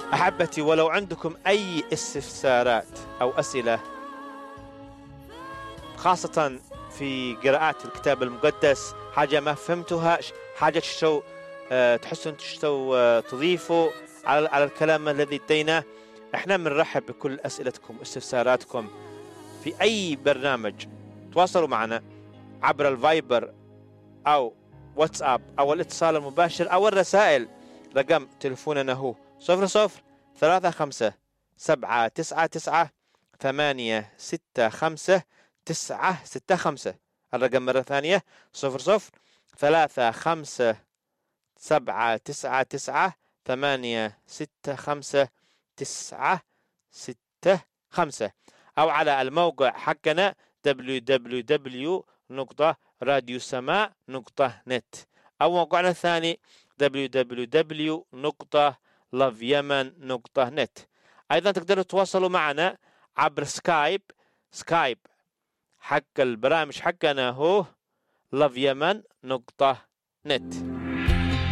أحبتي، ولو عندكم أي استفسارات أو أسئلة خاصة في قراءات الكتاب المقدس، حاجة ما فهمتوها، حاجة تحسوا تشتوا تضيفوا على الكلام الذي اديناه، احنا بنرحب بكل أسئلتكم واستفساراتكم في أي برنامج. تواصلوا معنا عبر الفايبر أو واتساب أو الاتصال المباشر أو الرسائل. رقم تلفوننا هو 0035 799 865 965. الرقم مرة ثانية 0035 799 865 965، أو على الموقع حقنا www.radiosama.net، أو موقعنا الثاني www.loveyemen.net. أيضا تقدروا تتواصلوا معنا عبر سكايب حق البرامج حقنا هو loveyemen.net.